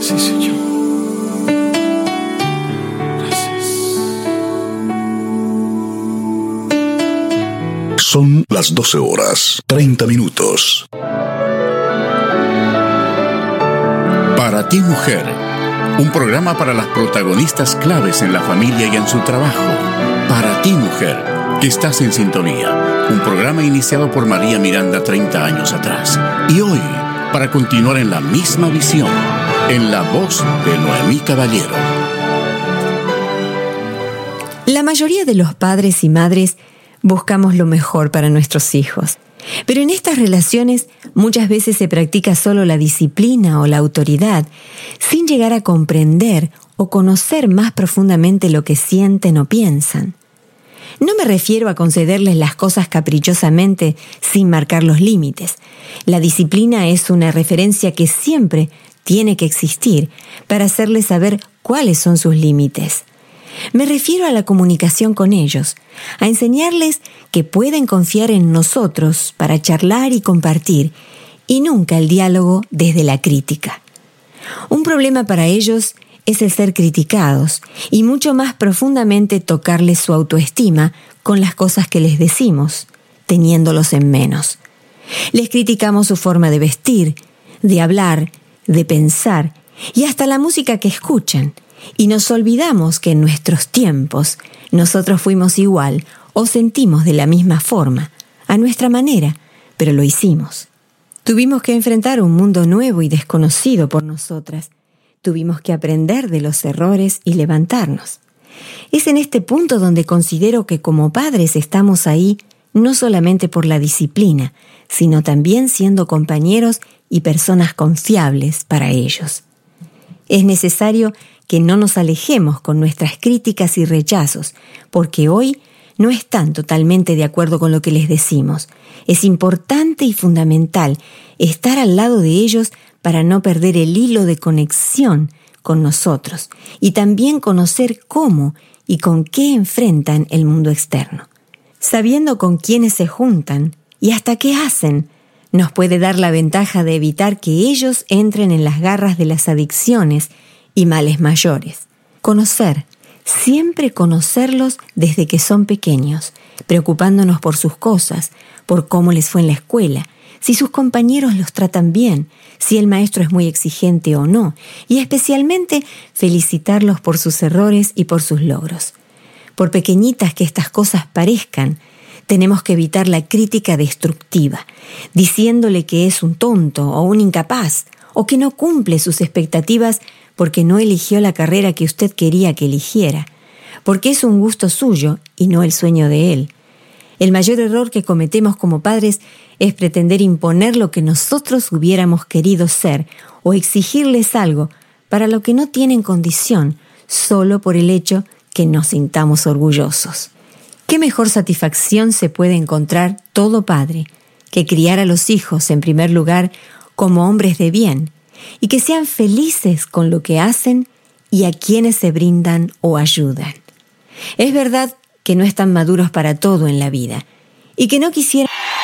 Sí, Señor. Gracias. Son las 12:30. Para ti, mujer, un programa para las protagonistas claves en la familia y en su trabajo. Para ti, mujer, que estás en sintonía. Un programa iniciado por María Miranda 30 años atrás. Y hoy, para continuar en la misma visión, en la voz de Noemí Caballero. La mayoría de los padres y madres buscamos lo mejor para nuestros hijos. Pero en estas relaciones muchas veces se practica solo la disciplina o la autoridad, sin llegar a comprender o conocer más profundamente lo que sienten o piensan. No me refiero a concederles las cosas caprichosamente sin marcar los límites. La disciplina es una referencia que siempre tiene que existir para hacerles saber cuáles son sus límites. Me refiero a la comunicación con ellos, a enseñarles que pueden confiar en nosotros para charlar y compartir, y nunca el diálogo desde la crítica. Un problema para ellos es el ser criticados, y mucho más profundamente tocarles su autoestima con las cosas que les decimos, teniéndolos en menos. Les criticamos su forma de vestir, de hablar, de pensar, y hasta la música que escuchan. Y nos olvidamos que en nuestros tiempos nosotros fuimos igual o sentimos de la misma forma, a nuestra manera, pero lo hicimos. Tuvimos que enfrentar un mundo nuevo y desconocido por nosotras. Tuvimos que aprender de los errores y levantarnos. Es en este punto donde considero que como padres estamos ahí no solamente por la disciplina, sino también siendo compañeros y personas confiables para ellos. Es necesario que no nos alejemos con nuestras críticas y rechazos, porque hoy no están totalmente de acuerdo con lo que les decimos. Es importante y fundamental estar al lado de ellos para no perder el hilo de conexión con nosotros y también conocer cómo y con qué enfrentan el mundo externo. Sabiendo con quiénes se juntan y hasta qué hacen, nos puede dar la ventaja de evitar que ellos entren en las garras de las adicciones y males mayores. Conocer, siempre conocerlos desde que son pequeños, preocupándonos por sus cosas, por cómo les fue en la escuela, si sus compañeros los tratan bien, si el maestro es muy exigente o no, y especialmente felicitarlos por sus errores y por sus logros. Por pequeñitas que estas cosas parezcan, tenemos que evitar la crítica destructiva, diciéndole que es un tonto o un incapaz, o que no cumple sus expectativas porque no eligió la carrera que usted quería que eligiera, porque es un gusto suyo y no el sueño de él. El mayor error que cometemos como padres es pretender imponer lo que nosotros hubiéramos querido ser o exigirles algo para lo que no tienen condición, solo por el hecho que nos sintamos orgullosos. ¿Qué mejor satisfacción se puede encontrar todo padre que criar a los hijos en primer lugar como hombres de bien y que sean felices con lo que hacen y a quienes se brindan o ayudan? Es verdad que no están maduros para todo en la vida y que no quisieran